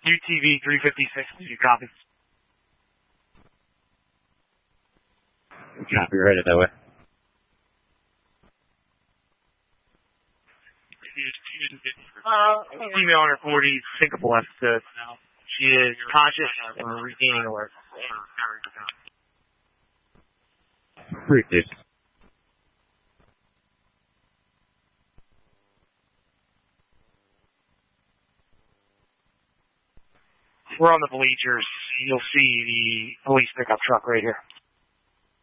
UTV 356, you copy? Copy, right it that way. Female under 40, Singapore episode. She is conscious and regaining alert. Briefcase. We're on the bleachers. You'll see the police pickup truck right here.